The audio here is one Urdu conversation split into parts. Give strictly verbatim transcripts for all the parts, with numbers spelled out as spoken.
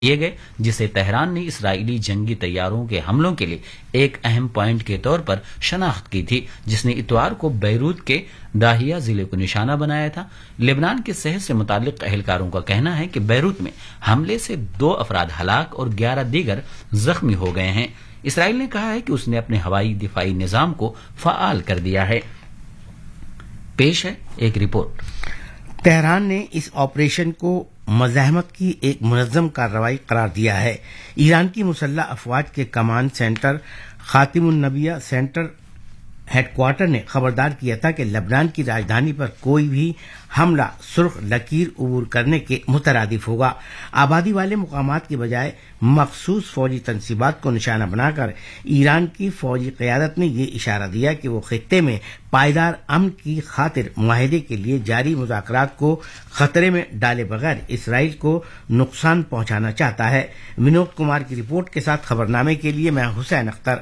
کیے گئے، جسے تہران نے اسرائیلی جنگی طیاروں کے حملوں کے لیے ایک اہم پوائنٹ کے طور پر شناخت کی تھی، جس نے اتوار کو بیروت کے داہیہ ضلع کو نشانہ بنایا تھا۔ لبنان کے صحت سے متعلق اہلکاروں کا کہنا ہے کہ بیروت میں حملے سے دو افراد ہلاک اور گیارہ دیگر زخمی ہو گئے ہیں۔ اسرائیل نے کہا ہے کہ اس نے اپنے ہوائی دفاعی نظام کو فعال کر دیا ہے۔ پیش ہے ایک رپورٹ۔ تہران نے اس آپریشن کو مزاحمت کی ایک منظم کارروائی قرار دیا ہے۔ ایران کی مسلح افواج کے کمانڈ سینٹر خاتم النبیہ سینٹر ہیڈ کوارٹر نے خبردار کیا تھا کہ لبنان کی راجدھانی پر کوئی بھی حملہ سرخ لکیر عبور کرنے کے مترادف ہوگا۔ آبادی والے مقامات کی بجائے مخصوص فوجی تنصیبات کو نشانہ بنا کر ایران کی فوجی قیادت نے یہ اشارہ دیا کہ وہ خطے میں پائیدار امن کی خاطر معاہدے کے لیے جاری مذاکرات کو خطرے میں ڈالے بغیر اسرائیل کو نقصان پہنچانا چاہتا ہے۔ ونود کمار کی رپورٹ کے ساتھ خبرنامے کے لیے میں حسین اختر۔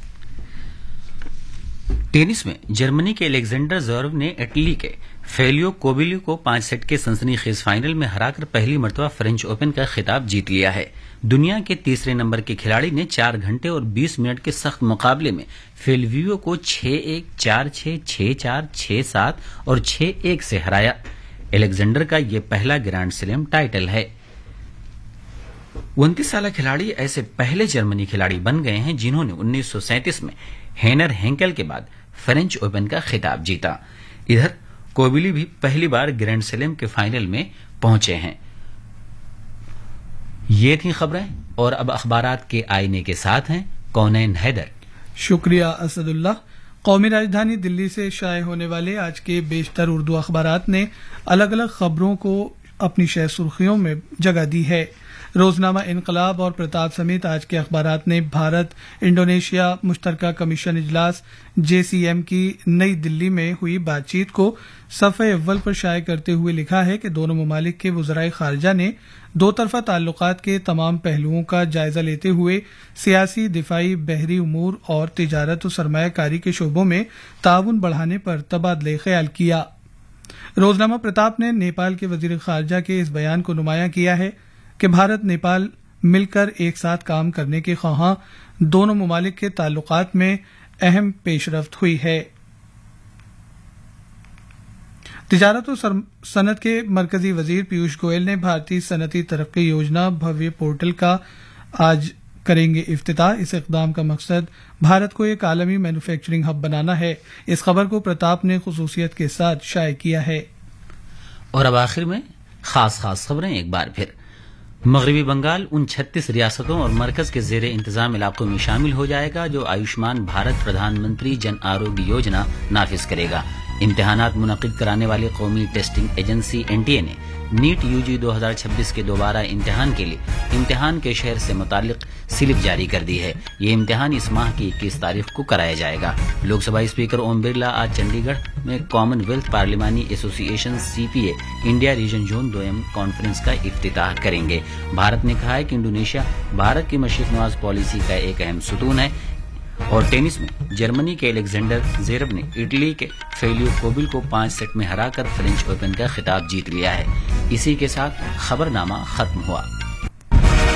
ٹینس میں جرمنی کے الیگزینڈر زوریو نے اٹلی کے فیلیو کوبیلی کو پانچ سیٹ کے سنسنی خیز فائنل میں ہرا کر پہلی مرتبہ فرینچ اوپن کا خطاب جیت لیا ہے۔ دنیا کے تیسرے نمبر کے کھلاڑی نے چار گھنٹے اور بیس منٹ کے سخت مقابلے میں فیلیو کو چھ ایک، چار چھ، چھ چار، چھ سات اور چھ ایک سے ہرایا۔ الیگزینڈر کا یہ پہلا گرانڈ سلیم ٹائٹل ہے۔ انتیس سالہ کھلاڑی ایسے پہلے جرمنی کھلاڑی بن گئے ہیں جنہوں نے انیس سو سینتیس میں ہینر ہینکل کے بعد فرینچ اوپن کا خطاب جیتا۔ ادھر کوبیلی بھی پہلی بار گرینڈ سلیم کے فائنل میں پہنچے ہیں۔ یہ تھی خبریں اور اب اخبارات کے آئینے کے ساتھ ہیں کونین حیدر۔ شکریہ اسد اللہ۔ قومی راجدھانی دلی سے شائع ہونے والے آج کے بیشتر اردو اخبارات نے الگ الگ خبروں کو اپنی شہ سرخیوں میں جگہ دی ہے۔ روزنامہ انقلاب اور پرتاپ سمیت آج کے اخبارات نے بھارت انڈونیشیا مشترکہ کمیشن اجلاس جے سی ایم کی نئی دلی میں ہوئی بات چیت کو صفحہ اول پر شائع کرتے ہوئے لکھا ہے کہ دونوں ممالک کے وزرائے خارجہ نے دو طرفہ تعلقات کے تمام پہلوؤں کا جائزہ لیتے ہوئے سیاسی، دفاعی، بحری امور اور تجارت و سرمایہ کاری کے شعبوں میں تعاون بڑھانے پر تبادلہ خیال کیا۔ روزنامہ پرتاپ نے نیپال کے وزیر خارجہ کے اس بیان کو نمایاں کیا ہے کہ بھارت نیپال مل کر ایک ساتھ کام کرنے کے خواہاں دونوں ممالک کے تعلقات میں اہم پیش رفت ہوئی ہے۔ تجارت و صنعت کے مرکزی وزیر پیوش گوئل نے بھارتی صنعتی ترقی یوجنا بھویہ پورٹل کا آج کریں گے افتتاح۔ اس اقدام کا مقصد بھارت کو ایک عالمی مینوفیکچرنگ ہب بنانا ہے۔ اس خبر کو پرتاپ نے خصوصیت کے ساتھ شائع کیا ہے۔ اور اب آخر میں خاص خاص خبریں ایک بار پھر۔ مغربی بنگال ان چھتیس ریاستوں اور مرکز کے زیر انتظام علاقوں میں شامل ہو جائے گا جو آیوشمان بھارت پردھان منتری جن آروگیہ یوجنا نافذ کرے گا۔ امتحانات منعقد کرانے والی قومی testing agency N T A نے نیٹ یو جی دو ہزار چھبیس کے دوبارہ امتحان کے لیے امتحان کے شہر سے متعلق سلپ جاری کر دی ہے۔ یہ امتحان اس ماہ کی اکیس تاریخ کو کرایا جائے گا۔ لوک سبھا اسپیکر اوم برلا آج چنڈی گڑھ میں کامن ویلتھ پارلیمانی ایسوسی ایشن سی پی اے انڈیا ریجن زون دوئم کانفرنس کا افتتاح کریں گے۔ بھارت نے کہا ہے کہ انڈونیشیا بھارت کی مشرق نواز پالیسی کا ایک اہم ستون ہے۔ اور ٹینس میں جرمنی کے الیگزینڈر زیرو نے اٹلی کے فیلیو کوبل کو پانچ سیٹ میں ہرا کر فرینچ اوپن کا خطاب جیت لیا ہے۔ اسی کے ساتھ خبرنامہ ختم ہوا۔